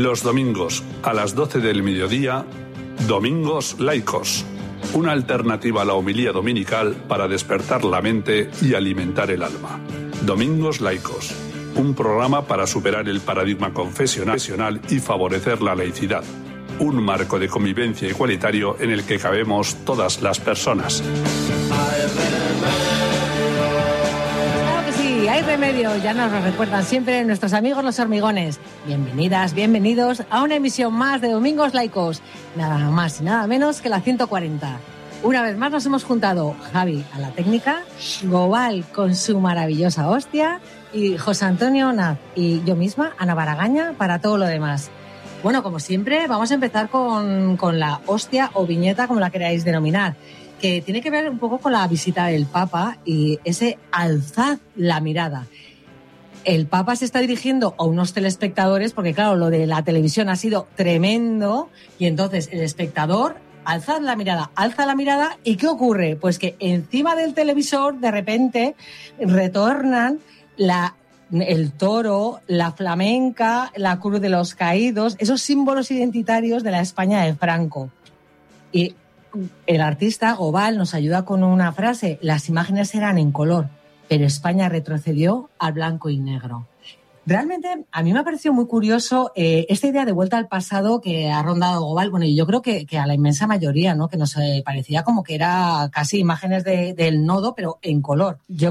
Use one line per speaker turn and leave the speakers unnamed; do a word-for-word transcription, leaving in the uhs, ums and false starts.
Los domingos, a las doce del mediodía, Domingos Laicos. Una alternativa a la homilía dominical para despertar la mente y alimentar el alma. Domingos Laicos. Un programa para superar el paradigma confesional y favorecer la laicidad. Un marco de convivencia igualitario en el que cabemos todas las personas.
Claro que sí, hay remedio, ya nos lo recuerdan siempre nuestros amigos los hormigones. Bienvenidas, bienvenidos a una emisión más de Domingos Laicos. Nada más y nada menos que la ciento cuarenta. Una vez más nos hemos juntado Javi a la técnica, Gobal con su maravillosa hostia y José Antonio Naz y yo misma, Ana Baragaña, para todo lo demás. Bueno, como siempre, vamos a empezar con, con la hostia o viñeta, como la queráis denominar, que tiene que ver un poco con la visita del Papa y ese alzad la mirada. El Papa se está dirigiendo a unos telespectadores, porque claro, lo de la televisión ha sido tremendo, y entonces el espectador... Alzad la mirada, alza la mirada, ¿y qué ocurre? Pues que encima del televisor, de repente, retornan la, el toro, la flamenca, la cruz de los caídos, esos símbolos identitarios de la España de Franco. Y el artista Gobal nos ayuda con una frase: las imágenes eran en color, pero España retrocedió al blanco y negro. Realmente a mí me ha parecido muy curioso eh, esta idea de vuelta al pasado que ha rondado Gobal. Bueno, y yo creo que, que a la inmensa mayoría, ¿no? Que nos eh, parecía como que era casi imágenes de, del nodo, pero en color. Yo